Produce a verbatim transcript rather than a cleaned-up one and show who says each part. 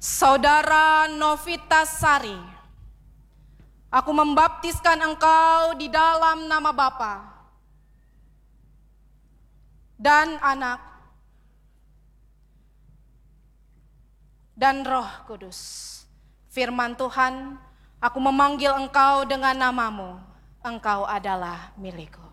Speaker 1: Saudara Novita Sari, aku membaptiskan engkau di dalam nama Bapa dan Anak dan Roh Kudus. Firman Tuhan, aku memanggil engkau dengan namamu, engkau adalah milikku.